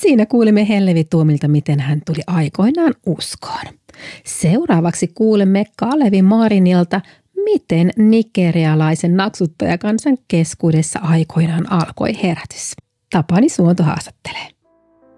Siinä kuulimme Hellevi Tuomilta, miten hän tuli aikoinaan uskoon. Seuraavaksi kuulemme Kalevi Marinilta, miten nigerialaisen naksuttajakansan keskuudessa aikoinaan alkoi herätys. Tapani Suonto haastattelee.